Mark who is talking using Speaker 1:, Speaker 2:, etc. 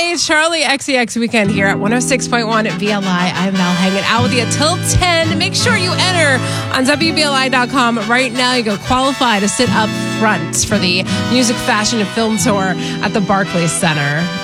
Speaker 1: Hey, Charlie XCX Weekend here at 106.1 at VLI. I'm Val hanging out with you till 10. Make sure you enter on WBLI.com right now. You go qualify to sit up front for the Music, Fashion, and Film Tour at the Barclays Center.